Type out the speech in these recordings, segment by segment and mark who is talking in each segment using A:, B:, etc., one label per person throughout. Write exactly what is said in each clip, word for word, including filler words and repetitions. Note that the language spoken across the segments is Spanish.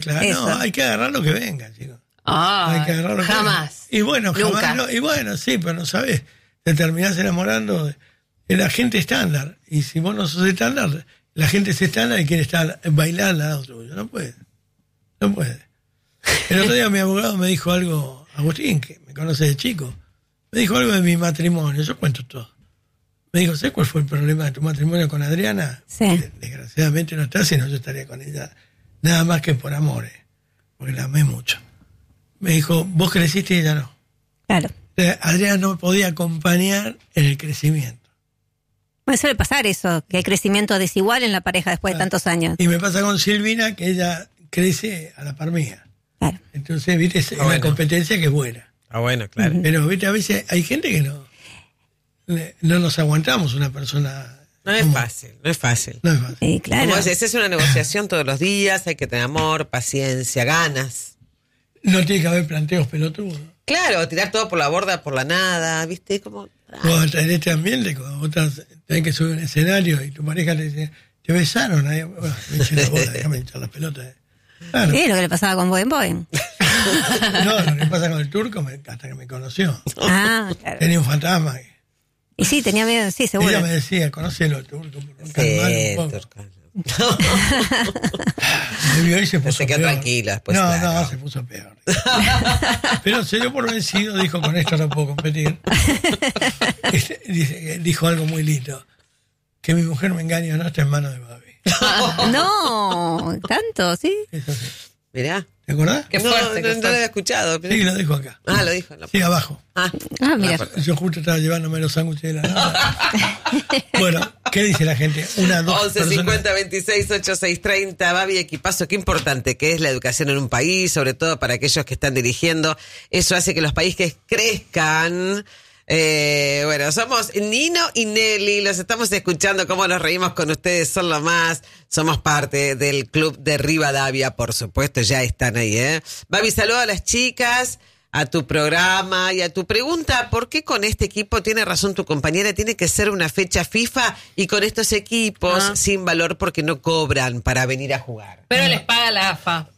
A: Claro,
B: Eso.
A: no, hay que agarrar lo que venga, chicos.
C: Ah,
A: Hay que agarrar lo que
C: jamás.
A: venga. Y bueno, jamás
C: Nunca.
A: no, y bueno, sí, pero no sabes, te terminás enamorando de, de la gente estándar. Y si vos no sos estándar, la gente es estándar y quiere estar bailar al lado tuyo. No puede. No puede. El otro día mi abogado me dijo algo, Agustín, que me conoce de chico, me dijo algo de mi matrimonio. Yo cuento todo. Me dijo, ¿sabes cuál fue el problema de tu matrimonio con Adriana?
B: Sí.
A: Que desgraciadamente no está, si no yo estaría con ella. Nada más que por amor, eh, porque la amé mucho. Me dijo, vos creciste y ella no.
B: Claro.
A: O sea, Adriana no podía acompañar en el crecimiento.
B: Bueno, suele pasar eso, que hay crecimiento desigual en la pareja después de tantos años.
A: Y me pasa con Silvina, que ella crece a la par mía.
B: Claro.
A: Entonces, viste, es
D: Ah,
A: una
D: bueno.
A: competencia que es buena.
D: Ah, bueno, claro.
A: Pero, viste, a veces hay gente que no, no nos aguantamos una persona.
D: No es
A: como-
D: fácil, no es fácil.
A: No es fácil.
B: Sí, claro.
D: Como dices, es una negociación todos los días, hay que tener amor, paciencia, ganas.
A: No tiene que haber planteos pelotudos.
D: Claro, tirar todo por la borda, por la nada, ¿viste? Como...
A: Vos en este ambiente, cuando vos estás- tenés que subir un escenario y tu pareja te dice, te besaron ahí. Bueno, me eché la bola, déjame echar las pelotas. Claro.
B: Sí, lo que le pasaba con Boen Boen.
A: No, lo que pasa con el turco, me- hasta que me conoció.
B: Ah, claro.
A: Tenía un fantasma. que-
B: Y sí, tenía miedo, sí, seguro.
A: Ella me decía, conócelo el turco, por
D: Sí,
A: calmar un poco.
D: Turco.
A: Me vio y se puso
D: Se quedó
A: peor.
D: tranquila después,
A: No,
D: claro.
A: no, se puso peor. Pero se dio por vencido, dijo, con esto no puedo competir. Este, dice- dijo algo muy lindo. Que mi mujer me engañe o no, está en manos de Babi.
B: No, tanto, sí.
A: Eso sí.
D: Mirá.
A: ¿Te acordás?
C: Qué
D: no,
C: fuerte,
D: no,
C: qué
D: no lo
C: fuerte.
D: había escuchado. pero-
A: Sí, lo dijo acá.
D: Ah, lo dijo. en la-
A: Sí, abajo.
D: Ah,
B: Ah, mira.
A: Yo justo estaba llevándome los sándwiches de la nada. Bueno, ¿qué dice la gente? Una, dos
D: once
A: personas.
D: cincuenta veintiséis ochenta y seis treinta, Babi, equipazo, qué importante que es la educación en un país, sobre todo para aquellos que están dirigiendo. Eso hace que los países crezcan. Eh, bueno, somos Nino y Nelly, los estamos escuchando, cómo nos reímos con ustedes, son lo más. Somos parte del club de Rivadavia, por supuesto, ya están ahí, ¿eh? Babi, saludo a las chicas, a tu programa y a tu pregunta, ¿por qué con este equipo, tiene razón tu compañera, tiene que ser una fecha FIFA y con estos equipos
C: Ah.
D: sin valor porque no cobran para venir a jugar?
C: Pero les paga la A F A.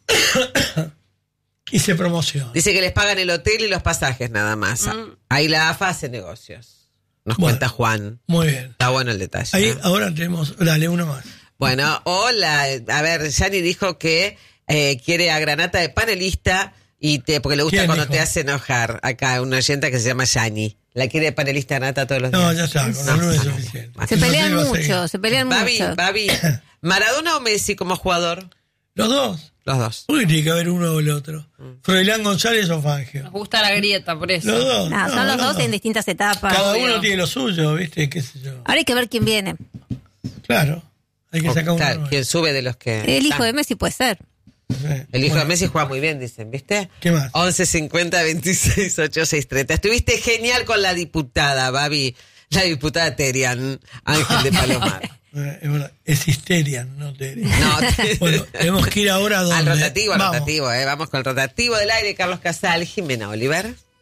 A: Y se promociona.
D: Dice que les pagan el hotel y los pasajes nada más.
C: Mm.
D: Ahí la A F A hace negocios. Nos
A: Bueno.
D: cuenta Juan.
A: Muy bien.
D: Está bueno el detalle.
A: Ahí
D: ¿eh?
A: ahora tenemos, dale, uno más.
D: Bueno, hola. A ver, Yani dijo que eh, quiere a Granata de panelista y te, porque le gusta
A: ¿Quién
D: cuando
A: dijo?
D: te hace enojar. Acá una oyenta que se llama Yani. La quiere de panelista Granata todos los
A: No,
D: días.
A: ya está, con
D: No,
A: el uno es
D: no, no.
A: suficiente.
B: Se
A: El
B: pelean
A: hotel va a
B: mucho,
A: seguir.
B: se pelean
D: Babi,
B: mucho.
D: Babi, ¿Maradona o Messi como jugador?
A: Los dos.
D: Los dos.
A: Uy, tiene que haber uno o el otro. Froilán González o Fangio.
C: Nos gusta la grieta, por eso.
A: Los dos.
B: No, son los dos en distintas etapas.
A: Cada
C: Obvio.
A: uno tiene lo suyo, ¿viste? ¿Qué sé yo?
B: Ahora hay que ver quién viene.
A: Claro. Hay que
D: O,
A: sacar uno
D: claro,
A: nuevo.
D: quien sube de los que...
B: El hijo
D: están.
B: de Messi puede ser.
A: Sí.
D: El hijo
A: Bueno,
D: de Messi juega muy bien, dicen, ¿viste?
A: ¿Qué más?
D: once cincuenta veintiséis ochenta y seis treinta. Estuviste genial con la diputada, Babi. La diputada Terian, Ángel de Palomar.
A: Eh, Es verdad, es histeria, no te
D: No, te-
A: Bueno, tenemos que ir ahora a donde.
D: al rotativo, al
A: Vamos.
D: rotativo, eh. Vamos con el rotativo del aire, Carlos Casal, Jimena Oliver.